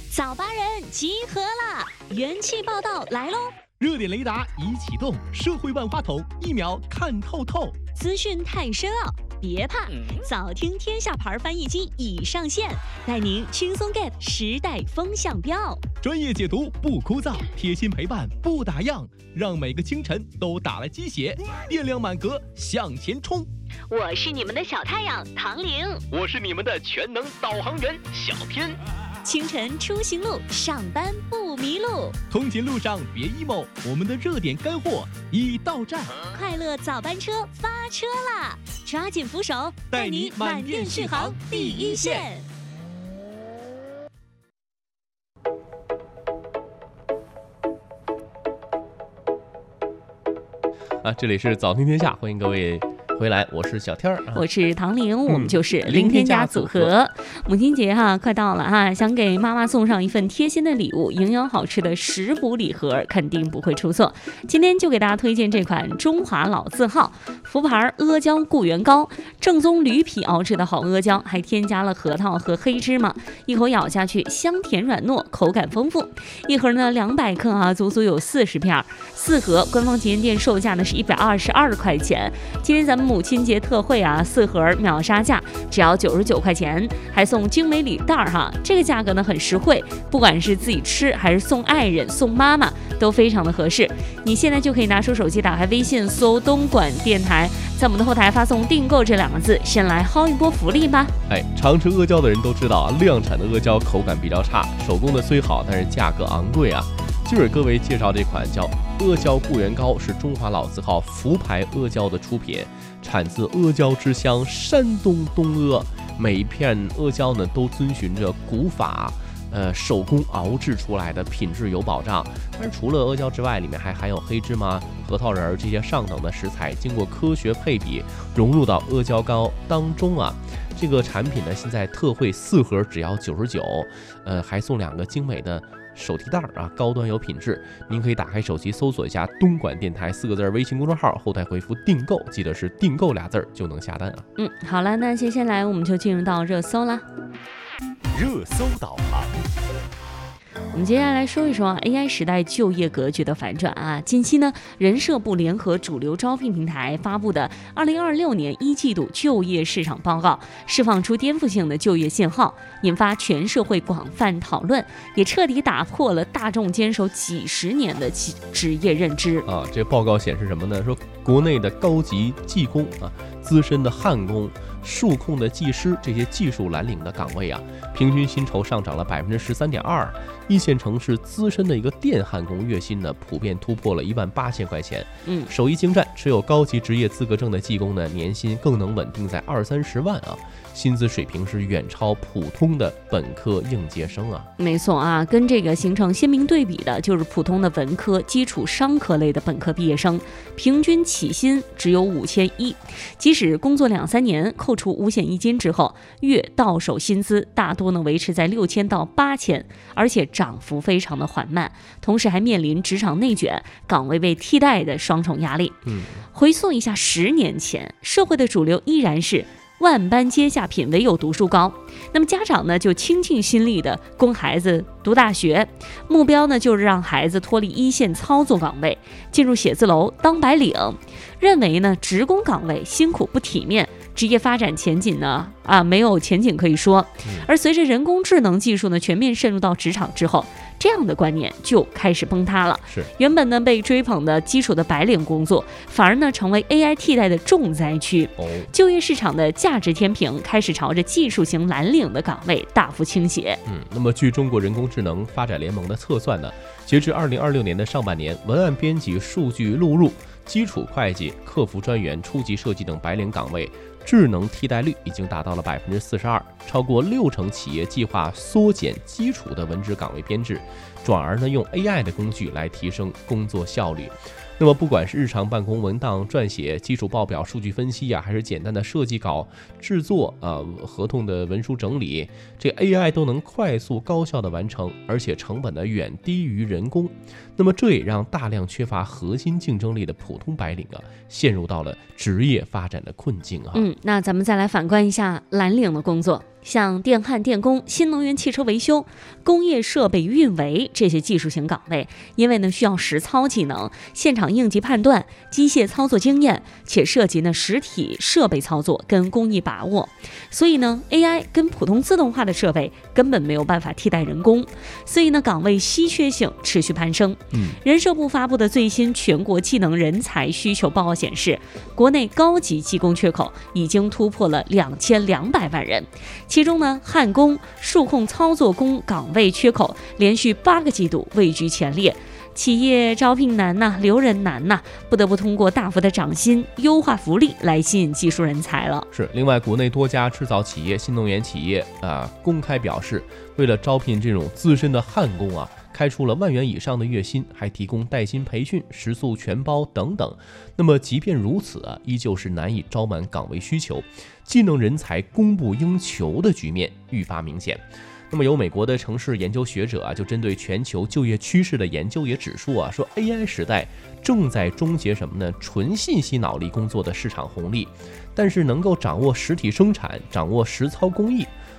早八人集合啦！元气报道来喽！ 热点雷达已启动，社会万花筒一秒看透透。 资讯太深奥，别怕，早听天下牌翻译机已上线，带您轻松 get 时代风向标。 专业解读不枯燥，贴心陪伴不打烊，让每个清晨都打了鸡血，电量满格向前冲。 我是你们的小太阳唐玲， 我是你们的全能导航员小天。 清晨出行路，上班不迷路。 通勤路上别 emo， 我们的热点干货已到站。 快乐早班车发车啦！抓紧扶手， 带你满电续航第一线。这里是早听天下，欢迎各位回来，我是小天儿， 我是唐玲，我们就是零添加组合。母亲节快到了哈，想给妈妈送上一份贴心的礼物，营养好吃的食补礼盒，肯定不会出错。今天就给大家推荐这款中华老字号福牌阿胶固元膏，正宗驴皮熬制的好阿胶，还添加了核桃和黑芝麻，一口咬下去香甜软糯，口感丰富。一盒呢200克足足有40片，4盒官方旗舰店售价呢是122块钱。今天咱们母亲节特惠4盒秒杀价，只要99块钱，还送精美礼袋这个价格呢很实惠，不管是自己吃还是送爱人、送妈妈都非常的合适。你现在就可以拿出手机，打开微信，搜东莞电台，在我们的后台发送订购这2个字，先来薅一波福利吧。 常吃阿胶的人都知道量产的阿胶口感比较差，手工的虽好，但是价格昂贵今儿各位介绍这款叫阿胶固元膏，是中华老字号福牌阿胶的出品，产自阿胶之乡山东东阿。每一片阿胶呢都遵循着古法手工熬制出来的，品质有保障。但是除了阿胶之外，里面还含有黑芝麻、核桃仁这些上等的食材，经过科学配比融入到阿胶膏当中这个产品呢现在特惠4盒只要99，还送2个精美的手提袋高端有品质。您可以打开手机搜索一下东莞电台4个字微信公众号，后台回复订购，记得是订购2字就能下单好了，那接下来我们就进入到热搜啦。 热搜导航， 我们接下来说一说AI 时代就业格局的反转近期呢，人社部联合主流招聘平台发布的2026年1季度就业市场报告，释放出颠覆性的就业信号，引发全社会广泛讨论，也彻底打破了大众坚守几十年的职业认知这报告显示什么呢？说国内的高级技工资深的焊工、数控的技师这些技术蓝领的岗位平均薪酬上涨了13.2%。一线城市资深的一个电焊工月薪呢，普遍突破了18000块钱。手艺精湛、持有高级职业资格证的技工呢，年薪更能稳定在20-30万薪资水平是远超普通的本科应届生没错跟这个形成鲜明对比的就是普通的文科、基础商科类的本科毕业生，平均起薪只有5100，即使工作2-3年，扣除五险一金之后，月到手薪资大多能维持在6000到8000，而且涨幅非常的缓慢，同时还面临职场内卷、岗位被替代的双重压力。回溯一下10年前，社会的主流依然是万般皆下品，唯有读书高。那么家长呢就倾尽心力的供孩子读大学，目标呢就是让孩子脱离一线操作岗位，进入写字楼当白领，认为呢职工岗位辛苦不体面，职业发展前景呢没有前景可以说。而随着人工智能技术呢全面渗入到职场之后，这样的观念就开始崩塌了。原本呢被追捧的基础的白领工作，反而呢成为 AI 替代的重灾区。就业市场的价值天平开始朝着技术型蓝领的岗位大幅倾斜。 那么据中国人工智能发展联盟的测算呢，截至2026年的上半年，文案编辑、数据录入、基础会计、客服专员、初级设计等白领岗位智能替代率已经达到了42%，超过60%企业计划缩减基础的文职岗位编制，转而呢用 AI 的工具来提升工作效率。那么不管是日常办公文档撰写、基础报表数据分析还是简单的设计稿制作合同的文书整理，这 AI 都能快速高效的完成，而且成本呢远低于人工。那么这也让大量缺乏核心竞争力的普通白领陷入到了职业发展的困境那咱们再来反观一下蓝领的工作。 像电焊、电工、新能源汽车维修、工业设备运维这些技术型岗位，因为呢需要实操技能、现场应急判断、机械操作经验，且涉及呢实体设备操作跟工艺把握，所以呢 AI 跟普通自动化的设备根本没有办法替代人工，所以呢岗位稀缺性持续攀升。人社部发布的最新全国技能人才需求报告显示，国内高级技工缺口已经突破了2200万人。其中呢，焊工、数控操作工岗位缺口连续8个季度位居前列，企业招聘难呐，留人难呐，不得不通过大幅的涨薪、优化福利来吸引技术人才了。 是，另外，国内多家制造企业、新能源企业公开表示，为了招聘这种资深的焊工开出了1万元以上的月薪，还提供带薪培训、食宿全包等等。那么即便如此依旧是难以招满岗位需求，技能人才供不应求的局面愈发明显。那么有美国的城市研究学者就针对全球就业趋势的研究也指出说 AI 时代正在终结什么呢？纯信息脑力工作的市场红利，但是能够掌握实体生产、掌握实操工艺，